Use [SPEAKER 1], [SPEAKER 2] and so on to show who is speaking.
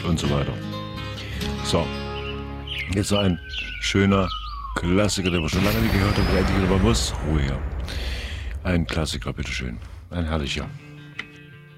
[SPEAKER 1] und so weiter. So, jetzt ein schöner Klassiker, den wir schon lange nicht gehört haben, der endlich wieder mal muss. Ruhe her. Ein Klassiker, bitteschön. Ein herrlicher.